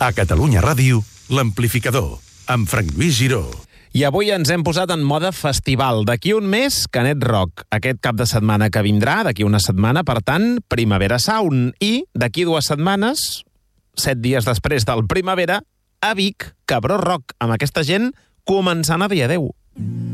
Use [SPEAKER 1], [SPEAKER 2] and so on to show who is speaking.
[SPEAKER 1] A Catalunya Ràdio, l'Amplificador, amb Frank Lluís Giró.
[SPEAKER 2] I avui ens hem posat en mode festival. D'aquí un mes, Canet Rock. Aquest cap de setmana que vindrà, d'aquí una setmana, per tant, Primavera Sound. I d'aquí 2 setmanes, 7 dies després del Primavera, a Vic, Cabró Rock, amb aquesta gent començant a dir adeu.